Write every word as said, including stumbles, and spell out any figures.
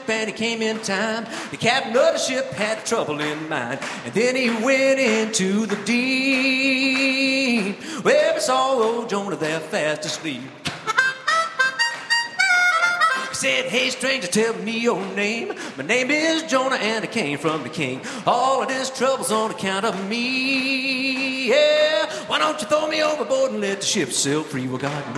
and he came in time. The captain of the ship had trouble in mind, and then he went into the deep, where he saw old Jonah there fast asleep. He said, hey stranger, tell me your name. My name is Jonah and I came from the king. All of this trouble's on account of me. Yeah, why don't you throw me overboard and let the ship sail free? Well, God